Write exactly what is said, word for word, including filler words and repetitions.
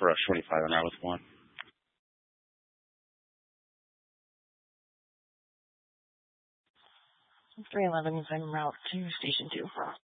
for Rush twenty-five on route with one. three eleven is en route to Station two.